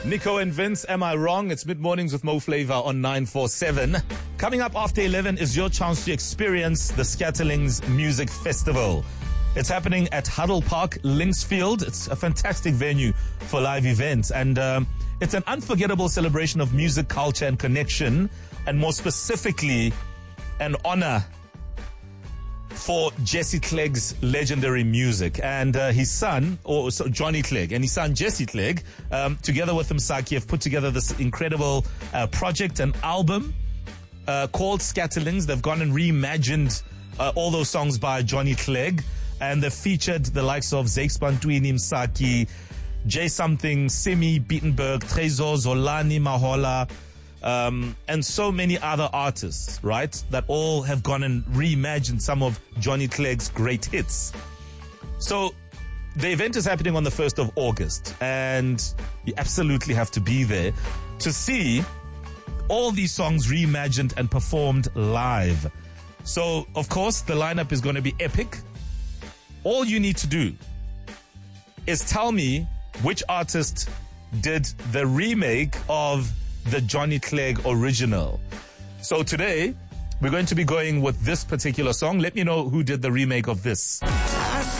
Nico and Vince, am I wrong? It's mid-mornings with Mo Flavor on 947. Coming up after 11 is your chance to experience the Scatterlings Music Festival. It's happening at Huddle Park, Linksfield. It's a fantastic venue for live events. And it's an unforgettable celebration of music, culture, and connection. And more specifically, an honor for Jesse Clegg's legendary music. And his son, Johnny Clegg, and his son Jesse Clegg, together with Msaki, have put together this incredible project, an album called Scatterlings. They've gone and reimagined all those songs by Johnny Clegg. And they've featured the likes of Zakes Bantwini, Msaki, Jay Something, Simi, Beatenberg, Trezor, Zolani, Mahola, and so many other artists, right? That all have gone and reimagined some of Johnny Clegg's great hits. So the event is happening on the 1st of August, and you absolutely have to be there to see all these songs reimagined and performed live. So, of course, the lineup is going to be epic. All you need to do is tell me which artist did the remake of the Johnny Clegg original. So today, we're going to be going with this particular song. Let me know who did the remake of this.